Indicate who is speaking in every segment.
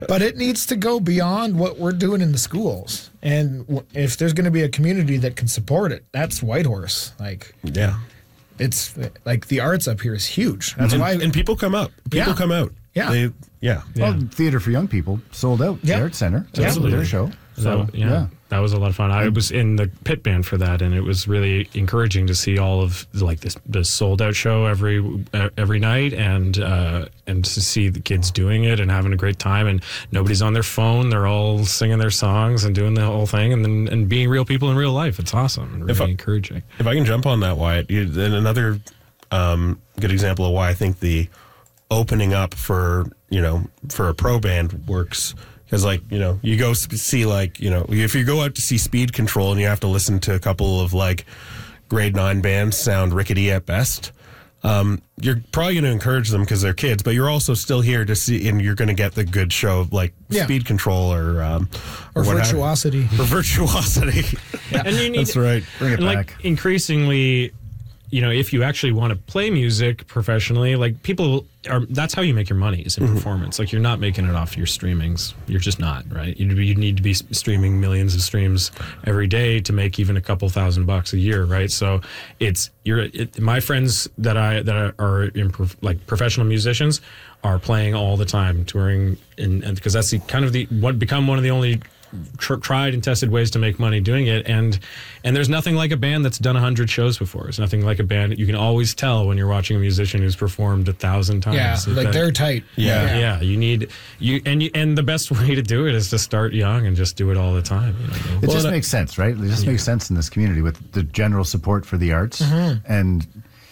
Speaker 1: But it needs to go beyond what we're doing in the schools. And if there's going to be a community that can support it, that's Whitehorse. Like,
Speaker 2: Yeah.
Speaker 1: it's like the arts up here is huge. That's why.
Speaker 2: And people come up. People come out.
Speaker 1: Yeah.
Speaker 3: Well, Theater for Young People sold out the Arts Center.
Speaker 4: Absolutely.
Speaker 3: Their show.
Speaker 4: So, that was a lot of fun. I was in the pit band for that, and it was really encouraging to see all of this sold out show every night, and to see the kids doing it and having a great time, and nobody's on their phone. They're all singing their songs and doing the whole thing, and being real people in real life. It's awesome and really encouraging.
Speaker 2: If I can jump on that, Wyatt, then another good example of why I think the opening up for a pro band works. Because, you go see, if you go out to see Speed Control and you have to listen to a couple of, grade 9 bands sound rickety at best, you're probably going to encourage them because they're kids, but you're also still here to see, and you're going to get the good show of, Speed Control or
Speaker 1: Virtuosity.
Speaker 2: Or Virtuosity.
Speaker 4: And you need,
Speaker 2: that's right.
Speaker 3: Bring it back.
Speaker 4: Increasingly, if you actually want to play music professionally, that's how you make your money is in performance. You're not making it off your streamings. You're just not, right? You need to be streaming millions of streams every day to make even a couple $1,000 a year, right? So my friends that are in professional musicians are playing all the time, touring, and because that's become one of the only tried and tested ways to make money doing it, and there's nothing like a band that's done 100 shows before. It's nothing like a band. You can always tell when you're watching a musician who's performed 1,000 times.
Speaker 1: Yeah, they're tight.
Speaker 4: Yeah. You need and the best way to do it is to start young and just do it all the time.
Speaker 3: It just makes sense, right? It just makes sense in this community with the general support for the arts and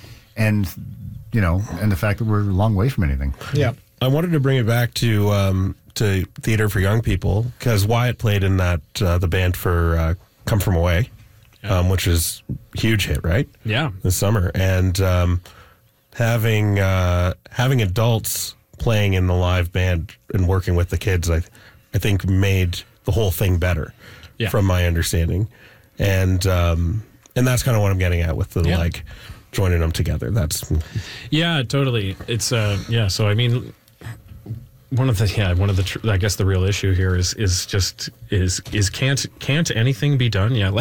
Speaker 3: the fact that we're a long way from anything.
Speaker 1: Yeah.
Speaker 2: I wanted to bring it back to Theater for Young People because Wyatt played in that the band for Come From Away, which is a huge hit, right?
Speaker 4: Yeah,
Speaker 2: this summer, and having adults playing in the live band and working with the kids, I think made the whole thing better, from my understanding, and that's kind of what I'm getting at with the joining them together. That's
Speaker 4: totally. It's So I mean. One of the I guess the real issue here is can't anything be done yet?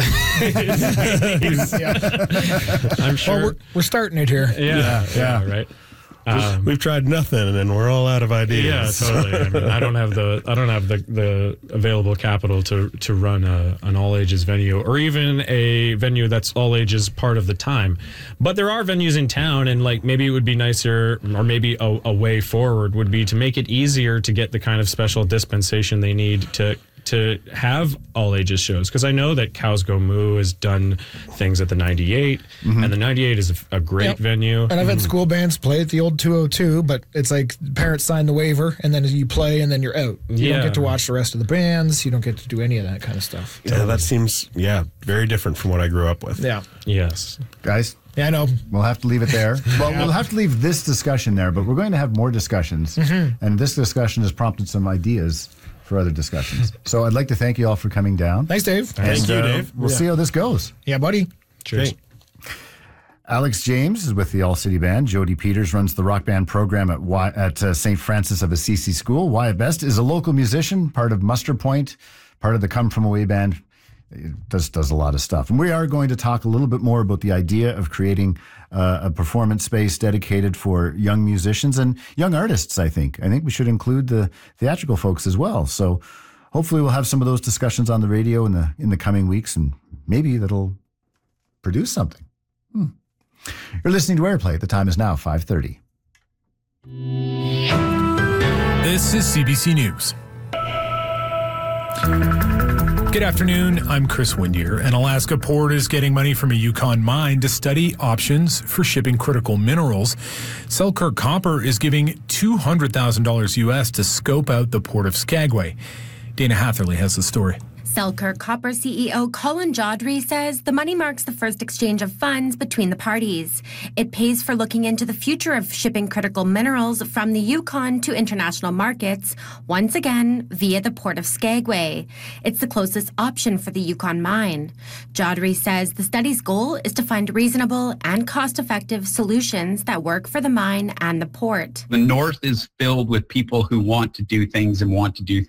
Speaker 4: I'm sure
Speaker 1: we're starting it here.
Speaker 4: Yeah, right.
Speaker 2: We've tried nothing, and we're all out of ideas.
Speaker 4: Yeah, totally. I mean, I don't have the available capital to run an all ages venue, or even a venue that's all ages part of the time. But there are venues in town, and maybe it would be nicer, or maybe a way forward would be to make it easier to get the kind of special dispensation they need to have all ages shows, because I know that Cows Go Moo has done things at the 98, and the 98 is a great venue.
Speaker 1: And I've had school bands play at the old 202, but it's parents sign the waiver, and then you play, and then you're out. You don't get to watch the rest of the bands. You don't get to do any of that kind of stuff.
Speaker 2: Yeah, that seems very different from what I grew up with.
Speaker 1: Yeah.
Speaker 4: Yes.
Speaker 3: Guys.
Speaker 1: Yeah, I know.
Speaker 3: We'll have to leave it there. Well, we'll have to leave this discussion there, but we're going to have more discussions, and this discussion has prompted some ideas for other discussions. So I'd like to thank you all for coming down.
Speaker 1: Thanks, Dave.
Speaker 2: Thank you, Dave.
Speaker 3: We'll see how this goes.
Speaker 1: Yeah, buddy.
Speaker 4: Cheers.
Speaker 3: Alex James is with the All City Band. Jody Peters runs the rock band program at St. Francis of Assisi School. Wyatt Best is a local musician, part of Muster Point, part of the Come From Away band. It does a lot of stuff. And we are going to talk a little bit more about the idea of creating a performance space dedicated for young musicians and young artists, I think. I think we should include the theatrical folks as well. So hopefully we'll have some of those discussions on the radio in the coming weeks, and maybe that'll produce something. You're listening to Airplay. The time is now 5:30.
Speaker 5: This is CBC News. Good afternoon, I'm Chris Windier. An Alaska port is getting money from a Yukon mine to study options for shipping critical minerals. Selkirk Copper is giving $200,000 US to scope out the port of Skagway. Dana Hatherley has the story.
Speaker 6: Selkirk Copper CEO Colin Jodry says the money marks the first exchange of funds between the parties. It pays for looking into the future of shipping critical minerals from the Yukon to international markets, once again via the Port of Skagway. It's the closest option for the Yukon mine. Jodry says the study's goal is to find reasonable and cost-effective solutions that work for the mine and the port.
Speaker 7: The North is filled with people who want to do things and want to do